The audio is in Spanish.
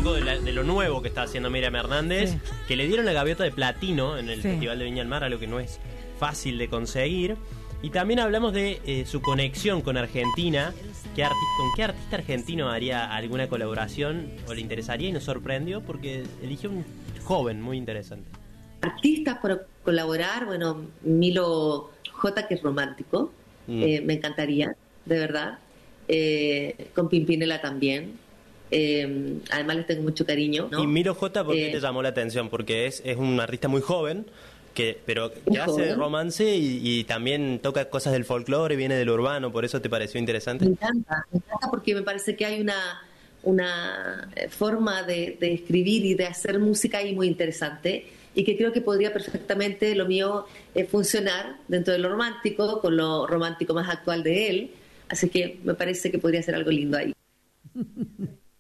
poco de lo nuevo que está haciendo Miriam Hernández, Sí. que le dieron la gaviota de platino en el Sí. Festival de Viña del Mar, algo que no es fácil de conseguir. Y también hablamos de su conexión con Argentina. ¿Con qué artista argentino haría alguna colaboración o le interesaría? Y nos sorprendió porque eligió un joven muy interesante. Artistas por colaborar, bueno, Milo J, que es romántico, me encantaría, de verdad. Con Pimpinela también. Además les tengo mucho cariño, ¿no? Y Milo J, ¿por qué te llamó la atención? Porque es un artista muy joven, pero que hace joven. romance y también toca cosas del folclore, viene del urbano, ¿por eso te pareció interesante? Me encanta porque me parece que hay una forma de escribir y de hacer música ahí muy interesante y que creo que podría perfectamente lo mío funcionar dentro de lo romántico, con lo romántico más actual de él, así que me parece que podría ser algo lindo ahí.